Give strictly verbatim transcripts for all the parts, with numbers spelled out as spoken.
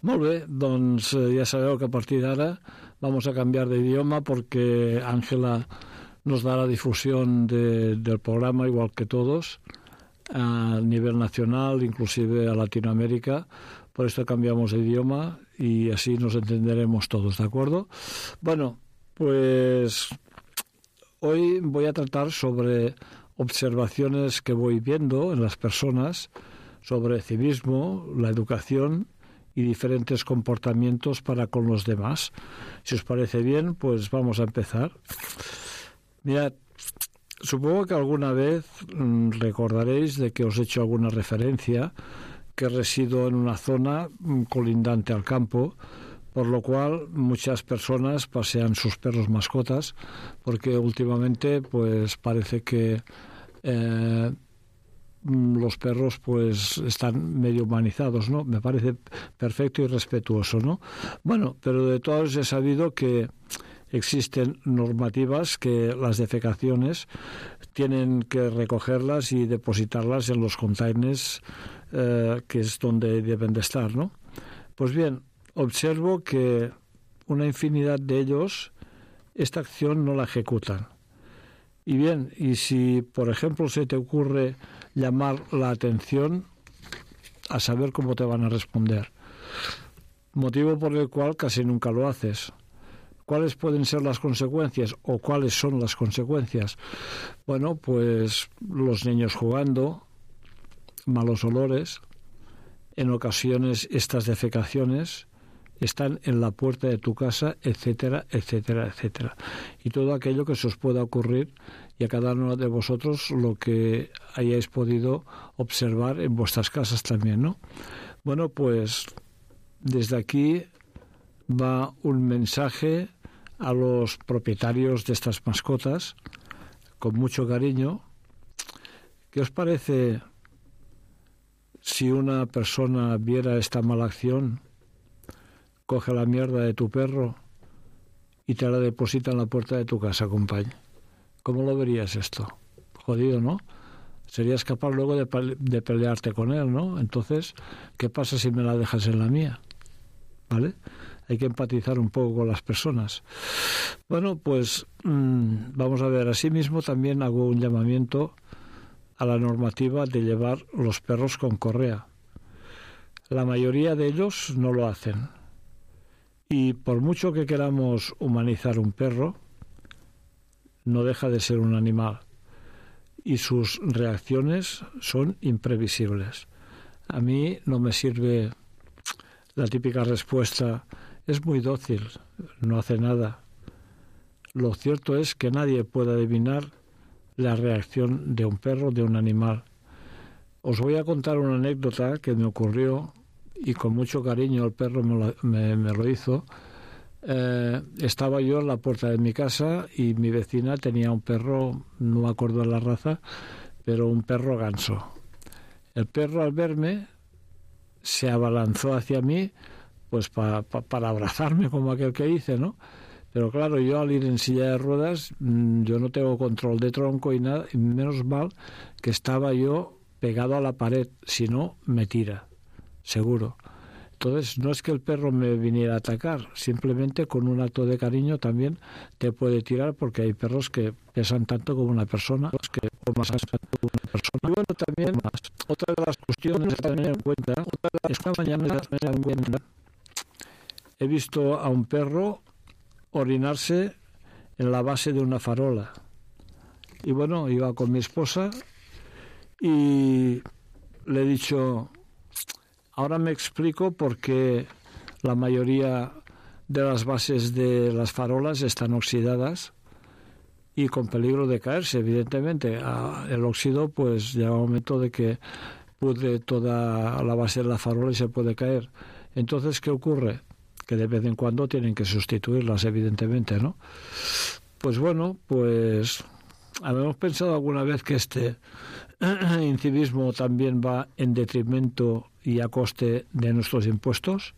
Molt bé, doncs ja sabeu que a partir d'ara vamos a cambiar de idioma porque Ángela nos da la difusión de, del programa igual que todos a nivel nacional, inclusive a Latinoamérica. Por esto cambiamos de idioma y así nos entenderemos todos, ¿de acuerdo? Bueno, pues hoy voy a tratar sobre observaciones que voy viendo en las personas sobre civismo, la educación y diferentes comportamientos para con los demás. Si os parece bien, pues vamos a empezar. Mirad, supongo que alguna vez mmm, recordaréis de que os he hecho alguna referencia que resido en una zona mmm, colindante al campo, por lo cual muchas personas pasean sus perros mascotas, porque últimamente pues parece que eh, los perros pues están medio humanizados, ¿no? Me parece perfecto y respetuoso, ¿no? Bueno, pero de todos he sabido que existen normativas que las defecaciones tienen que recogerlas y depositarlas en los containers eh, que es donde deben de estar, ¿no? Pues bien, observo que una infinidad de ellos esta acción no la ejecutan. Y bien, y si por ejemplo se te ocurre llamar la atención, a saber cómo te van a responder. Motivo por el cual casi nunca lo haces. ¿Cuáles pueden ser las consecuencias o cuáles son las consecuencias? Bueno, pues los niños jugando, malos olores, en ocasiones estas defecaciones están en la puerta de tu casa, etcétera, etcétera, etcétera. Y todo aquello que se os pueda ocurrir y a cada uno de vosotros lo que hayáis podido observar en vuestras casas también, ¿no? Bueno, pues desde aquí va un mensaje a los propietarios de estas mascotas con mucho cariño. ¿Qué os parece si una persona viera esta mala acción, coge la mierda de tu perro y te la deposita en la puerta de tu casa, compañero? ¿Cómo lo verías esto? Jodido, ¿no? Serías capaz luego de, de pelearte con él, ¿no? Entonces, ¿qué pasa si me la dejas en la mía? ¿Vale? Hay que empatizar un poco con las personas. Bueno, pues mmm, vamos a ver. Asimismo, también hago un llamamiento a la normativa de llevar los perros con correa. La mayoría de ellos no lo hacen. Y por mucho que queramos humanizar un perro, no deja de ser un animal. Y sus reacciones son imprevisibles. A mí no me sirve la típica respuesta, es muy dócil, no hace nada. Lo cierto es que nadie puede adivinar la reacción de un perro, de un animal. Os voy a contar una anécdota que me ocurrió y con mucho cariño el perro me lo, me, me lo hizo. Eh, estaba yo en la puerta de mi casa y mi vecina tenía un perro, no me acuerdo de la raza, pero un perro ganso. El perro al verme se abalanzó hacia mí pues pa, pa, para abrazarme, como aquel que dice, ¿no? Pero claro, yo al ir en silla de ruedas, yo no tengo control de tronco y nada, y menos mal que estaba yo pegado a la pared, si no me tira, seguro. Entonces, no es que el perro me viniera a atacar, simplemente con un acto de cariño también te puede tirar, porque hay perros que pesan tanto como una persona, que o más tanto como una persona. Y bueno, también, más. Otra de las cuestiones a tener en cuenta, esta mañana también he visto a un perro orinarse en la base de una farola. Y bueno, iba con mi esposa y le he dicho, ahora me explico por qué la mayoría de las bases de las farolas están oxidadas y con peligro de caerse, evidentemente. El óxido pues llega un momento de que pudre toda la base de la farola y se puede caer. Entonces, ¿qué ocurre? Que de vez en cuando tienen que sustituirlas, evidentemente, ¿no? Pues bueno, pues habíamos pensado alguna vez que este incivismo también va en detrimento y a coste de nuestros impuestos.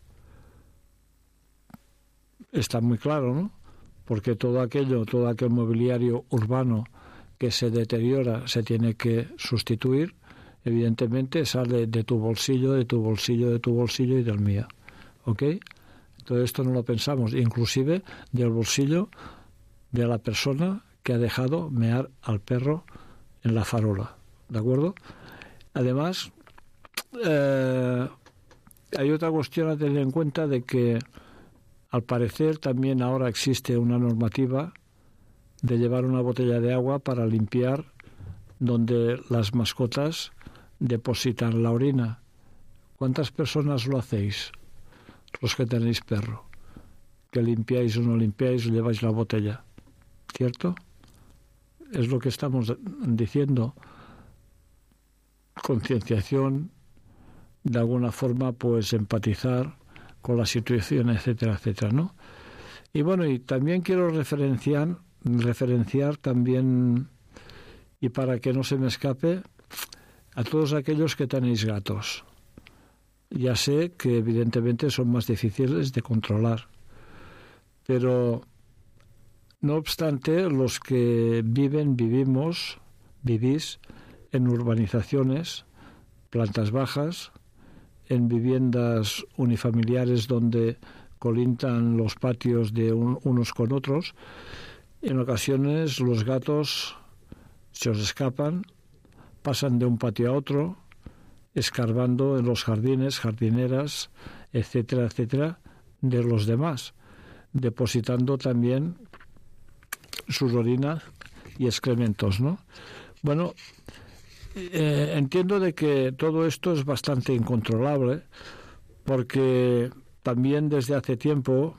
Está muy claro, ¿no? Porque todo aquello, todo aquel mobiliario urbano que se deteriora se tiene que sustituir, evidentemente sale de tu bolsillo, de tu bolsillo, de tu bolsillo y del mío. ¿ok? Todo esto no lo pensamos, inclusive del bolsillo de la persona que ha dejado mear al perro en la farola, ¿de acuerdo? Además, eh, hay otra cuestión a tener en cuenta de que al parecer también ahora existe una normativa de llevar una botella de agua para limpiar donde las mascotas depositan la orina. ¿Cuántas personas lo hacéis? Los que tenéis perro, que limpiáis o no limpiáis o lleváis la botella, ¿cierto? Es lo que estamos diciendo. Concienciación, de alguna forma, pues empatizar con la situación, etcétera, etcétera, ¿no? Y bueno, y también quiero referenciar, referenciar también, y para que no se me escape, a todos aquellos que tenéis gatos. Ya sé que evidentemente son más difíciles de controlar, pero no obstante, los que viven, vivimos, vivís en urbanizaciones, plantas bajas, en viviendas unifamiliares donde colindan los patios de un, unos con otros, en ocasiones los gatos se os escapan, pasan de un patio a otro, escarbando en los jardines, jardineras, etcétera, etcétera, de los demás, depositando también sus orinas y excrementos, ¿no? Bueno, eh, entiendo de que todo esto es bastante incontrolable, porque también desde hace tiempo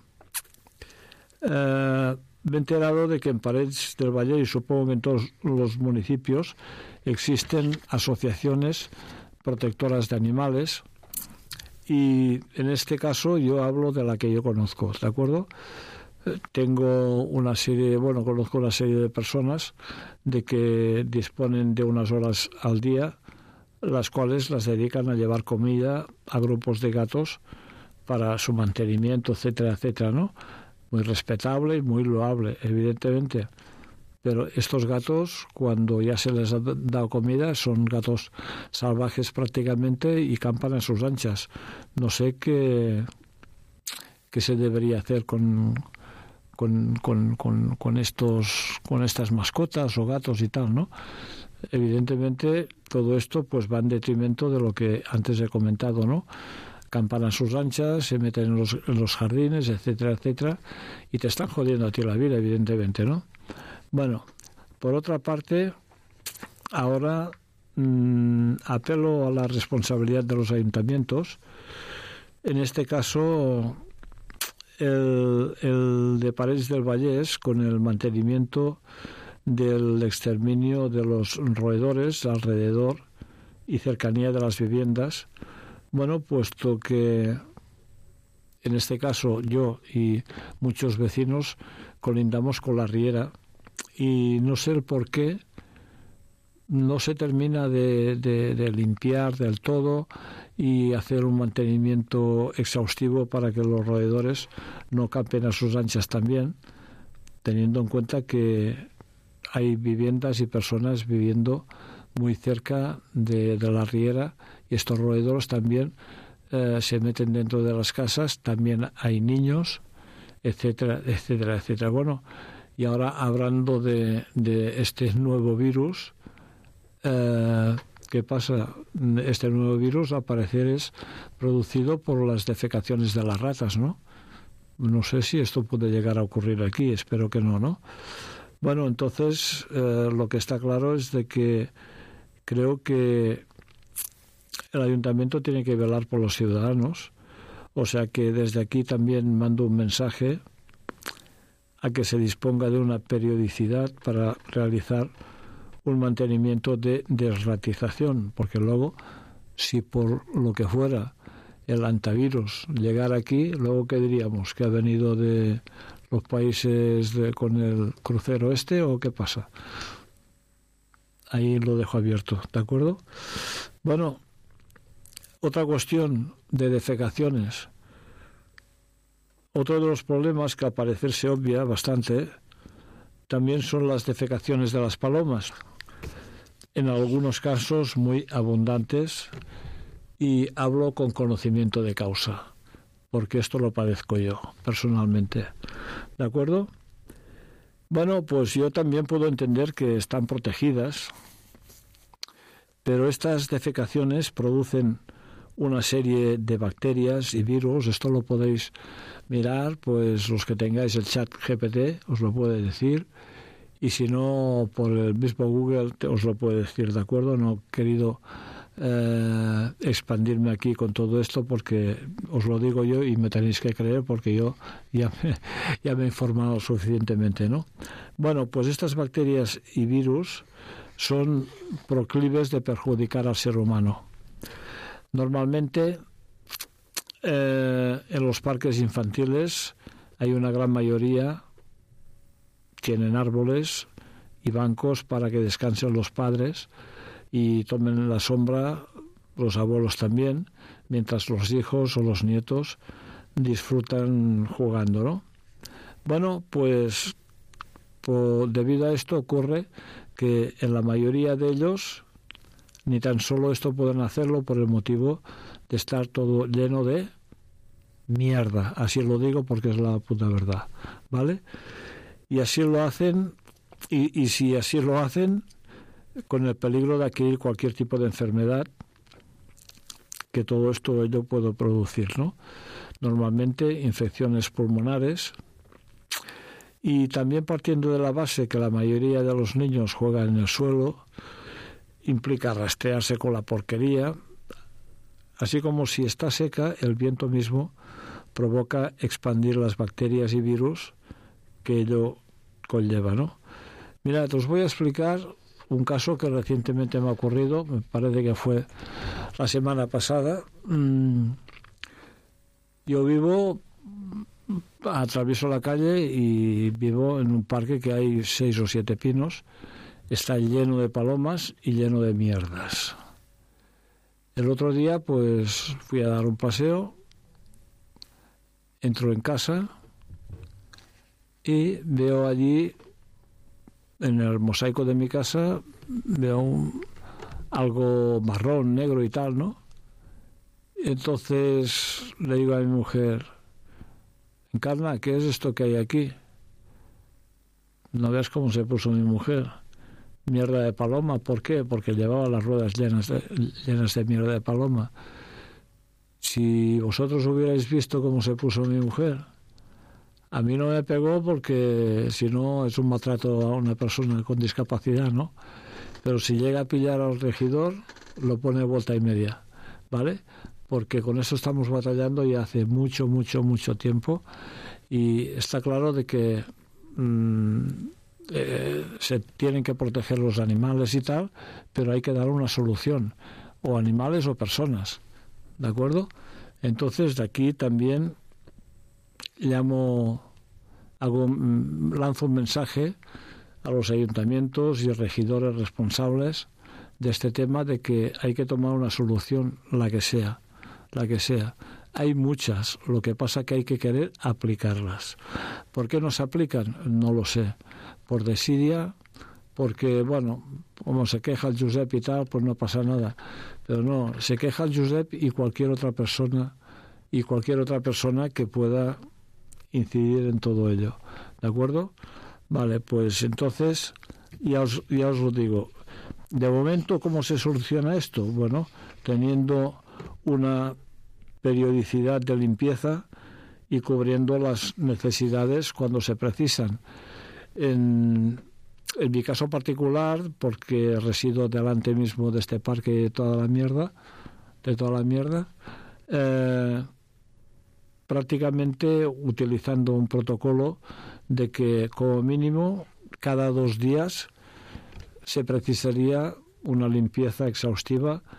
eh, me he enterado de que en Paredes del Valle, y supongo que en todos los municipios, existen asociaciones protectoras de animales, y en este caso yo hablo de la que yo conozco, ¿de acuerdo? Tengo una serie, bueno, conozco una serie de personas de que disponen de unas horas al día, las cuales las dedican a llevar comida a grupos de gatos para su mantenimiento, etcétera, etcétera, ¿no? Muy respetable y muy loable, evidentemente. Pero estos gatos, cuando ya se les ha dado comida, son gatos salvajes prácticamente y campan a sus anchas. No sé qué, qué se debería hacer con, con, con, con, con, estos, con estas mascotas o gatos y tal, ¿no? Evidentemente, todo esto pues va en detrimento de lo que antes he comentado, ¿no? Campan a sus anchas, se meten en los, en los jardines, etcétera, etcétera, y te están jodiendo a ti la vida, evidentemente, ¿no? Bueno, por otra parte, ahora mmm, apelo a la responsabilidad de los ayuntamientos. En este caso, el, el de Paredes del Vallès, con el mantenimiento del exterminio de los roedores alrededor y cercanía de las viviendas. Bueno, puesto que en este caso yo y muchos vecinos colindamos con la Riera, y no sé el por qué no se termina de, de, de limpiar del todo y hacer un mantenimiento exhaustivo para que los roedores no campen a sus anchas también, teniendo en cuenta que hay viviendas y personas viviendo muy cerca de, de la Riera, y estos roedores también eh, se meten dentro de las casas, también hay niños, etcétera, etcétera, etcétera. Bueno, y ahora hablando de, de este nuevo virus, eh, ¿qué pasa? Este nuevo virus al parecer es producido por las defecaciones de las ratas, ¿no? No sé si esto puede llegar a ocurrir aquí, espero que no, ¿no? Bueno, entonces eh, lo que está claro es de que creo que el ayuntamiento tiene que velar por los ciudadanos, o sea que desde aquí también mando un mensaje a que se disponga de una periodicidad para realizar un mantenimiento de desratización, porque luego, si por lo que fuera el antivirus llegara aquí, luego ¿qué diríamos? ¿Que ha venido de los países de, con el crucero este, o qué pasa? Ahí lo dejo abierto, ¿de acuerdo? Bueno, otra cuestión de defecaciones. Otro de los problemas que al parecer se obvia bastante también son las defecaciones de las palomas, en algunos casos muy abundantes, y hablo con conocimiento de causa. porque esto lo padezco yo personalmente. ¿De acuerdo? Bueno, pues yo también puedo entender que están protegidas, pero estas defecaciones producen una serie de bacterias y virus. Esto lo podéis mirar, pues los que tengáis el chat G P T os lo puede decir, y si no, por el mismo Google os lo puede decir, ¿de acuerdo? No he querido eh, expandirme aquí con todo esto porque os lo digo yo y me tenéis que creer porque yo ya me, ya me he informado suficientemente, ¿no? Bueno, pues estas bacterias y virus son proclives de perjudicar al ser humano. Normalmente eh, en los parques infantiles hay una gran mayoría, tienen árboles y bancos para que descansen los padres y tomen la sombra, los abuelos también, mientras los hijos o los nietos disfrutan jugando, ¿no? Bueno, pues por, debido a esto ocurre que en la mayoría de ellos ni tan solo esto pueden hacerlo por el motivo de estar todo lleno de mierda. Así lo digo porque es la puta verdad, ¿vale? Y así lo hacen, y, y si así lo hacen, con el peligro de adquirir cualquier tipo de enfermedad que todo esto ello puede producir, ¿no? Normalmente infecciones pulmonares, y también partiendo de la base que la mayoría de los niños juegan en el suelo, implica rastrearse con la porquería, así como si está seca, el viento mismo provoca expandir las bacterias y virus que ello conlleva, ¿no? Mirad, os voy a explicar un caso que recientemente me ha ocurrido, me parece que fue la semana pasada. Yo vivo, atravieso la calle y vivo en un parque que hay seis o siete pinos. Está lleno de palomas y lleno de mierdas. El otro día, pues, fui a dar un paseo, entro en casa y veo allí, en el mosaico de mi casa, veo un, algo marrón, negro y tal, ¿no? Entonces le digo a mi mujer: Encarna, ¿qué es esto que hay aquí? No veas cómo se puso mi mujer. Mierda de paloma. ¿Por qué? Porque llevaba las ruedas llenas de, llenas de mierda de paloma. Si vosotros hubierais visto cómo se puso mi mujer, a mí no me pegó porque si no es un maltrato a una persona con discapacidad, ¿no? Pero si llega a pillar al regidor, lo pone vuelta y media, ¿vale? Porque con eso estamos batallando ya hace mucho, mucho, mucho tiempo, y está claro de que mmm, eh, se tienen que proteger los animales y tal, pero hay que dar una solución, o animales o personas, ¿de acuerdo? Entonces de aquí también llamo, hago, lanzo un mensaje a los ayuntamientos y regidores responsables de este tema, de que hay que tomar una solución, la que sea, la que sea. Hay muchas, lo que pasa que hay que querer aplicarlas. ¿Por qué no se aplican? No lo sé. Por desidia, porque, bueno, como se queja el Josep y tal, pues no pasa nada. Pero no, se queja el Josep y cualquier otra persona, y cualquier otra persona que pueda incidir en todo ello. ¿De acuerdo? Vale, pues entonces, ya os, ya os lo digo. De momento, ¿cómo se soluciona esto? Bueno, teniendo una periodicidad de limpieza y cubriendo las necesidades cuando se precisan. En, en mi caso particular, porque resido delante mismo de este parque de toda la mierda, de toda la mierda, eh, prácticamente utilizando un protocolo de que como mínimo cada dos días se precisaría una limpieza exhaustiva